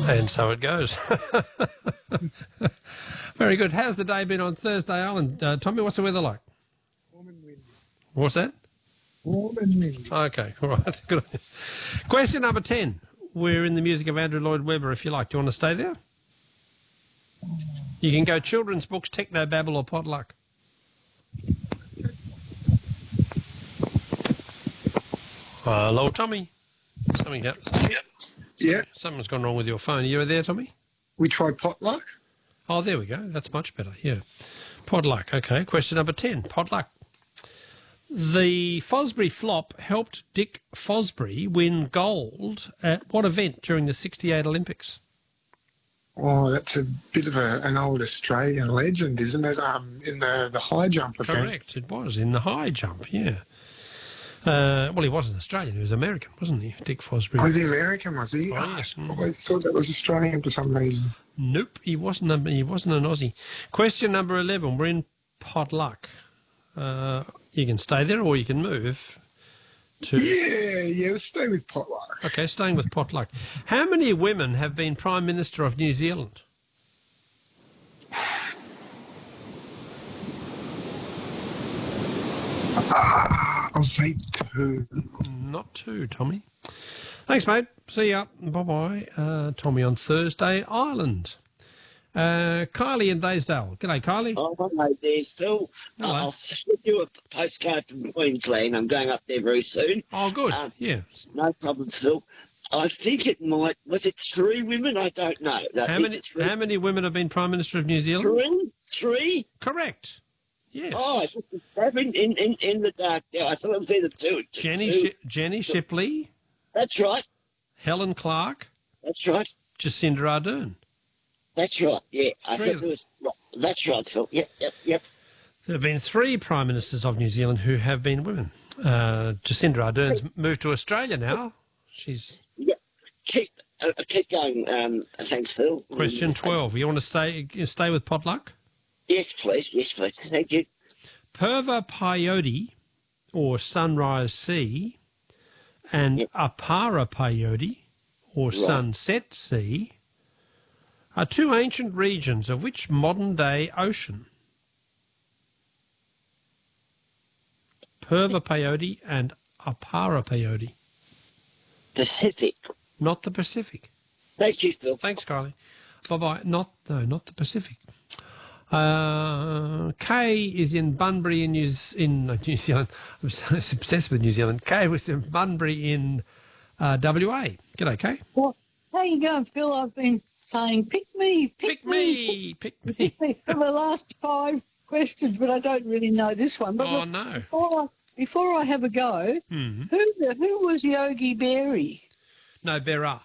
And so it goes. Very good. How's the day been on Thursday Island? Tommy, what's the weather like? Warm and windy. What's that? Warm and windy. Okay, all right. Good. Question number 10. We're in the music of Andrew Lloyd Webber, if you like. Do you want to stay there? You can go children's books, techno babble or potluck. Hello, Tommy. Something happened. Yeah. Something's gone wrong with your phone. Are you there, Tommy? We tried potluck. Oh, there we go. That's much better, yeah. Potluck, okay. Question number 10, potluck. The Fosbury flop helped Dick Fosbury win gold at what event during the 68 Olympics? Oh, that's a bit of an old Australian legend, isn't it? In the high jump event. Correct, it was in the high jump, yeah. Well, he wasn't Australian, he was American, wasn't he, Dick Fosbury? Was he American, was he? Oh, yes. I always thought that was Australian for some reason. Nope, he wasn't an Aussie. Question number 11, we're in potluck. You can stay there or you can move to... Yeah, we'll stay with potluck. Okay, staying with potluck. How many women have been Prime Minister of New Zealand? I'll say 2. Not 2, Tommy. Thanks, mate. See ya. Bye-bye. Tommy on Thursday Island. Kylie in Daysdale. G'day, Kylie. Oh, hello there, Phil. Hello. I'll send you a postcard from Queensland. I'm going up there very soon. Oh, good. Yeah. No problems, Phil. I think it might... Was it 3 women? I don't know. How many women have been Prime Minister of New Zealand? 3? Correct. Yes. Oh, just in the dark there. I thought it was either 2. Jenny Shipley. That's right. Helen Clark. That's right. Jacinda Ardern. That's right, yeah. I 3 thought of it was... That's right, Phil. Yep. There have been 3 Prime Ministers of New Zealand who have been women. Jacinda Ardern's moved to Australia now. She's... Yeah. Keep going. Thanks, Phil. Question 12. You want to stay with potluck? Yes, please. Thank you. Purva Payodi, or Sunrise Sea, and Apara Payodi, or Sunset Sea, are 2 ancient regions of which modern-day ocean? Purva Payodi and Apara Payodi. Pacific. Not the Pacific. Thank you, Phil. Thanks, Kylie. Bye-bye. Not the Pacific. Kay is in Bunbury in New Zealand. I'm so obsessed with New Zealand. Kay was in Bunbury in WA. G'day, Kay. Well, how you going, Phil? I've been saying, pick me for the last 5 questions, but I don't really know this one. But Oh, no. Before I have a go, who was Yogi Berra? No, Berra.